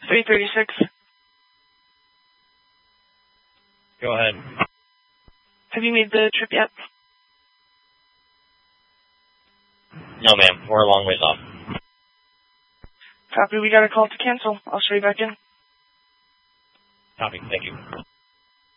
336. Go ahead. Have you made the trip yet? No, ma'am. We're a long ways off. Copy. We got a call to cancel. I'll show you back in. Copy. Thank you.